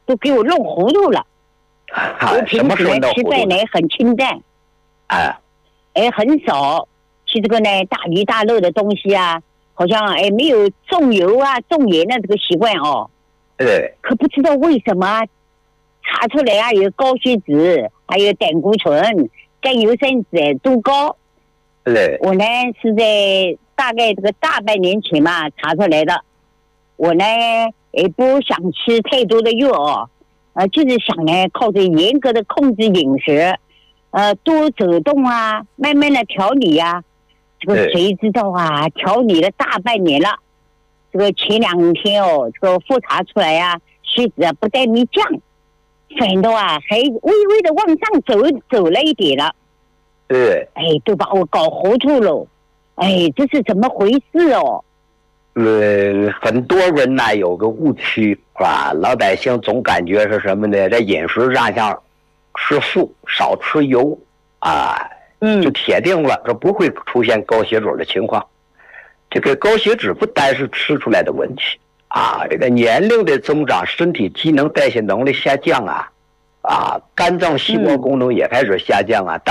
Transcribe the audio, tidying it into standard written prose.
都给我弄糊涂了。我平时呢吃饭呢很清淡，很少吃这个呢大鱼大肉的东西啊，好像没有重油啊重盐的这个习惯哦。可不知道为什么查出来啊有高血脂，还有胆固醇、甘油三酯都高。我呢是在大概这个大半年前嘛查出来的。我呢也不想吃太多的药哦。就是想呢，靠着严格的控制饮食，多走动啊，慢慢的调理啊。这个谁知道啊，调理了大半年了，这个前2天哦，这个复查出来啊，血脂啊不但没降，反倒啊还微微的往上走了一点了。都把我搞糊涂了。这是怎么回事哦？ 很多人呢有个误区啊，老百姓总感觉是什么呢？在饮食上吃素，少吃油啊，就铁定了说不会出现高血脂的情况。这个高血脂不单是吃出来的问题啊，这个年龄的增长，身体机能代谢能力下降啊，肝脏细胞功能也开始下降啊。